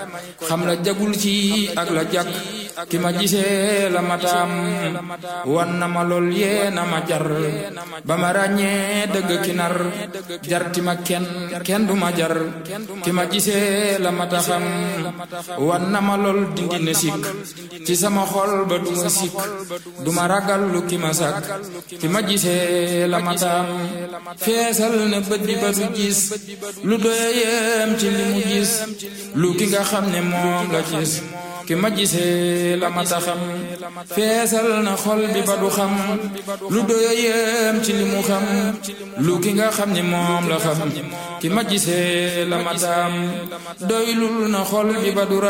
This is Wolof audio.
xam la jagul ci ak la jag ki ma gisee la mataam wan na ma lool yee na ma jar ba ma ràññee dëgg ki nar jarti ma kenn du ma jar ki ma gisee la mataxam wan na ma lool dindi na sikk ci sama xol ba du ma sikk du ma ragal lu ki ma sàkk ki ma gisee la mataam feesal na bët bi ba du gis lu doyeem ci li mu gis lu ki nga xam ne moom la gis ki ma gisee la mata xam feesal na xol bi ba du xam lu doyeem ci li mu xam lu ki nga xam ne moom la xam ki ma gisee la mataam doylul na xol bi ba du